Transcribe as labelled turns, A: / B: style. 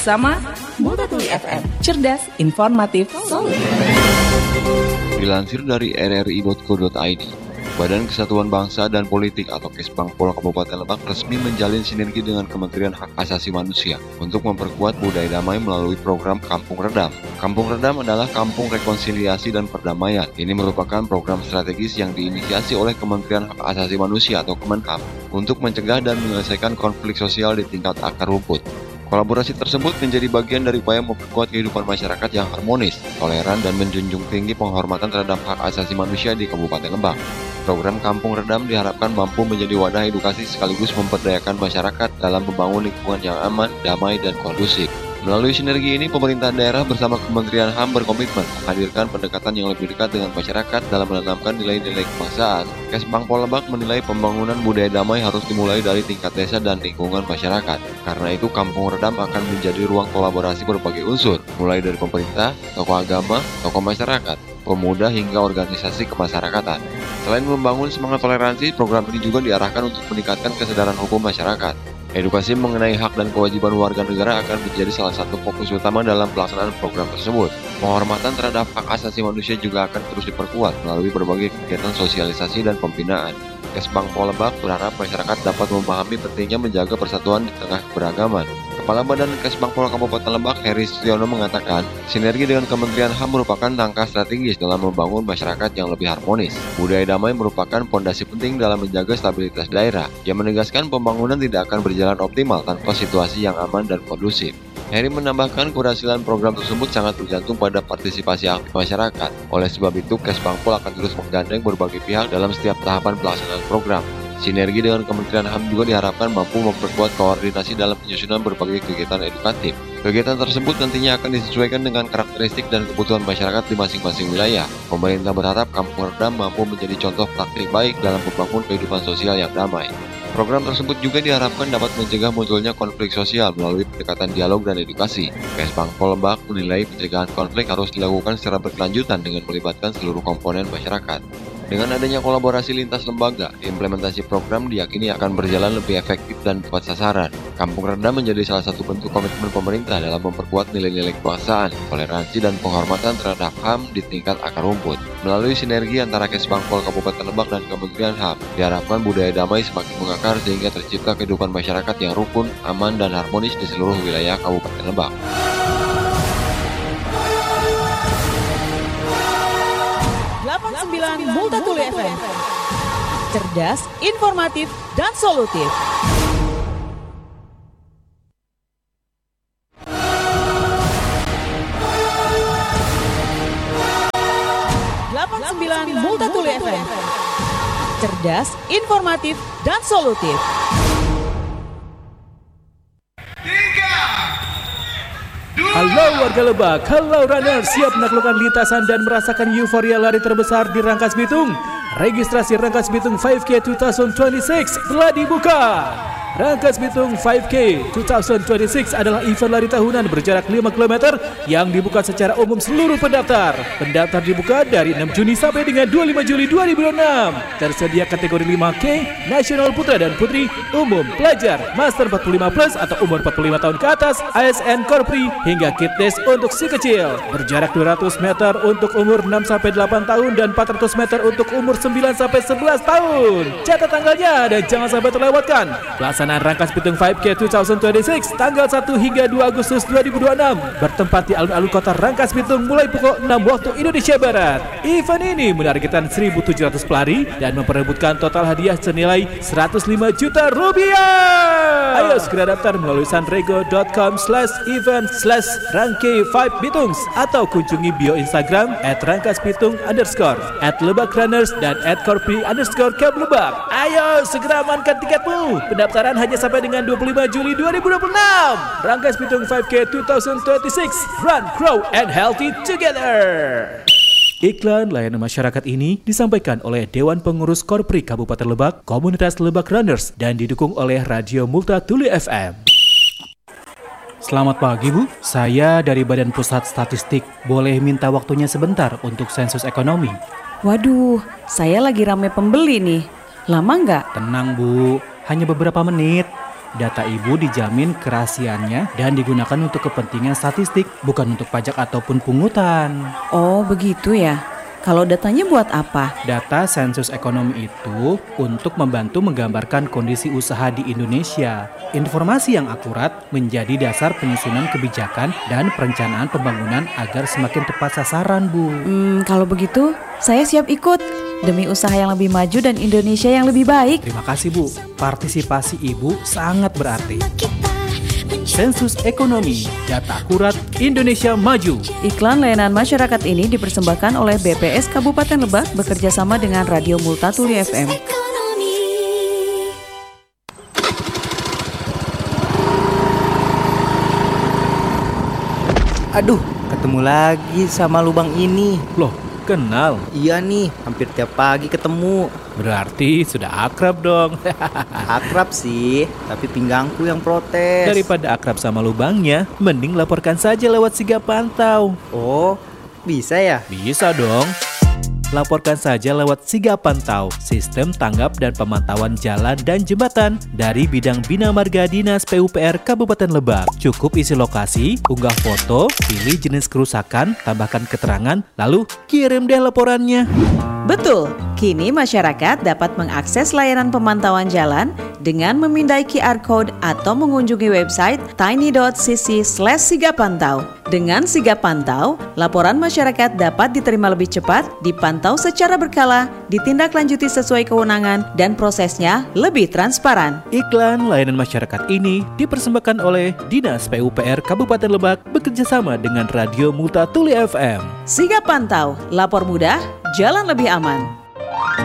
A: bersama Multatuli FM, cerdas, informatif, solid.
B: Dilansir dari rri.co.id, Badan Kesatuan Bangsa dan Politik atau Kesbangpol Kabupaten Lebak resmi menjalin sinergi dengan Kementerian Hak Asasi Manusia untuk memperkuat budaya damai melalui program Kampung Redam. Kampung Redam adalah kampung rekonsiliasi dan perdamaian. Ini merupakan program strategis yang diinisiasi oleh Kementerian Hak Asasi Manusia atau Kemenham untuk mencegah dan menyelesaikan konflik sosial di tingkat akar rumput. Kolaborasi tersebut menjadi bagian dari upaya memperkuat kehidupan masyarakat yang harmonis, toleran, dan menjunjung tinggi penghormatan terhadap hak asasi manusia di Kabupaten Lebak. Program Kampung Redam diharapkan mampu menjadi wadah edukasi sekaligus memperdayakan masyarakat dalam membangun lingkungan yang aman, damai, dan kondusif. Melalui sinergi ini, pemerintah daerah bersama Kementerian HAM berkomitmen menghadirkan pendekatan yang lebih dekat dengan masyarakat dalam menanamkan nilai-nilai kebangsaan. Kesbangpol Lebak menilai pembangunan budaya damai harus dimulai dari tingkat desa dan lingkungan masyarakat. Karena itu, Kampung Redam akan menjadi ruang kolaborasi berbagai unsur, mulai dari pemerintah, tokoh agama, tokoh masyarakat, pemuda, hingga organisasi kemasyarakatan. Selain membangun semangat toleransi, program ini juga diarahkan untuk meningkatkan kesadaran hukum masyarakat. Edukasi mengenai hak dan kewajiban warga negara akan menjadi salah satu fokus utama dalam pelaksanaan program tersebut. Penghormatan terhadap hak asasi manusia juga akan terus diperkuat melalui berbagai kegiatan sosialisasi dan pembinaan. Kesbangpol Lebak berharap masyarakat dapat memahami pentingnya menjaga persatuan di tengah keberagaman. Kepala Badan Kesbangpol Kabupaten Lebak, Heri Sutiono, mengatakan, sinergi dengan Kementerian HAM merupakan langkah strategis dalam membangun masyarakat yang lebih harmonis. Budaya damai merupakan fondasi penting dalam menjaga stabilitas daerah. Ia menegaskan pembangunan tidak akan berjalan optimal tanpa situasi yang aman dan kondusif. Heri menambahkan keberhasilan program tersebut sangat bergantung pada partisipasi aktif masyarakat. Oleh sebab itu, Kesbangpol akan terus menggandeng berbagai pihak dalam setiap tahapan pelaksanaan program. Sinergi dengan Kementerian HAM juga diharapkan mampu memperkuat koordinasi dalam penyusunan berbagai kegiatan edukatif. Kegiatan tersebut nantinya akan disesuaikan dengan karakteristik dan kebutuhan masyarakat di masing-masing wilayah. Pemerintah berharap Kampung Redam mampu menjadi contoh praktik baik dalam membangun kehidupan sosial yang damai. Program tersebut juga diharapkan dapat mencegah munculnya konflik sosial melalui pendekatan dialog dan edukasi. Kesbangpol Lebak menilai pencegahan konflik harus dilakukan secara berkelanjutan dengan melibatkan seluruh komponen masyarakat. Dengan adanya kolaborasi lintas lembaga, implementasi program diyakini akan berjalan lebih efektif dan tepat sasaran. Kampung Redam menjadi salah satu bentuk komitmen pemerintah dalam memperkuat nilai-nilai kebangsaan, toleransi, dan penghormatan terhadap HAM di tingkat akar rumput. Melalui sinergi antara Kesbangpol Kabupaten Lebak dan Kementerian HAM, diharapkan budaya damai semakin mengakar sehingga tercipta kehidupan masyarakat yang rukun, aman, dan harmonis di seluruh wilayah Kabupaten Lebak.
A: Multatuli FM, cerdas, informatif, dan solutif. Multatuli FM, cerdas, informatif, dan solutif.
C: Halo warga Lebak, halo runner, siap menaklukkan lintasan dan merasakan euforia lari terbesar di Rangkas Bitung. Registrasi Rangkas Bitung 5K 2026 telah dibuka. Rangkas Bitung 5K 2026 adalah event lari tahunan berjarak 5 km yang dibuka secara umum seluruh pendaftar. Pendaftar dibuka dari 6 Juni sampai dengan 25 Juli 2026. Tersedia kategori 5K, nasional putra dan putri, umum, pelajar, master 45+ atau umur 45 tahun ke atas, ASN Korpri, hingga Kids untuk si kecil. Berjarak 200 meter untuk umur 6-8 tahun dan 400 meter untuk umur 9-11 tahun. Catat tanggalnya dan jangan sampai terlewatkan. Pelaksanaan Rangkas Bitung 5K 2026 tanggal 1 hingga 2 Agustus 2026 bertempat di alun-alun kota Rangkas Bitung mulai pukul 6 waktu Indonesia Barat. Event ini menargetkan 1.700 pelari dan memperebutkan total hadiah senilai 105 juta rupiah. Ayo segera daftar melalui sanrego.com/event/rangke5bitungs atau kunjungi bio Instagram @rangkasbitung_, @lebakrunners dan @korpi_keblebak. Ayo segera amankan tiketmu. Pendaftaran hanya sampai dengan 25 Juli 2026. Rangkas Bitung 5K 2026, Run, Grow, and Healthy Together. Iklan layanan masyarakat ini disampaikan oleh Dewan Pengurus Korpri Kabupaten Lebak, Komunitas Lebak Runners, dan didukung oleh Radio Multatuli FM. Selamat pagi Bu, saya dari Badan Pusat Statistik. Boleh minta waktunya sebentar untuk sensus ekonomi?
D: Waduh, saya lagi rame pembeli nih. Lama nggak?
C: Tenang Bu, hanya beberapa menit. Data ibu dijamin kerahasiaannya dan digunakan untuk kepentingan statistik, bukan untuk pajak ataupun pungutan.
A: Oh, begitu ya. Kalau datanya buat apa?
C: Data sensus ekonomi itu untuk membantu menggambarkan kondisi usaha di Indonesia. Informasi yang akurat menjadi dasar penyusunan kebijakan dan perencanaan pembangunan agar semakin tepat sasaran, Bu.
A: Kalau begitu, saya siap ikut. Demi usaha yang lebih maju dan Indonesia yang lebih baik.
C: Terima kasih, Bu. Partisipasi Ibu sangat berarti. Sensus Ekonomi, data akurat, Indonesia maju.
A: Iklan layanan masyarakat ini dipersembahkan oleh BPS Kabupaten Lebak bekerjasama dengan Radio Multatuli FM.
D: Aduh, ketemu lagi sama lubang ini.
C: Loh, kenal?
D: Iya nih, hampir tiap pagi ketemu.
C: Berarti sudah akrab dong.
D: Akrab sih, tapi pinggangku yang protes.
C: Daripada akrab sama lubangnya, mending laporkan saja lewat Sigap Pantau.
D: Oh, bisa ya?
C: Bisa dong. Laporkan saja lewat Sigap Pantau, sistem tanggap dan pemantauan jalan dan jembatan dari bidang Bina Marga Dinas PUPR Kabupaten Lebak. Cukup isi lokasi, unggah foto, pilih jenis kerusakan, tambahkan keterangan, lalu kirim deh laporannya.
A: Betul, kini masyarakat dapat mengakses layanan pemantauan jalan dengan memindai QR Code atau mengunjungi website tiny.cc/sigapantau. Dengan Sigap Pantau, laporan masyarakat dapat diterima lebih cepat, dipantau secara berkala, ditindaklanjuti sesuai kewenangan, dan prosesnya lebih transparan.
C: Iklan layanan masyarakat ini dipersembahkan oleh Dinas PUPR Kabupaten Lebak bekerjasama dengan Radio Multatuli FM.
A: Sigap Pantau, lapor mudah, jalan lebih aman.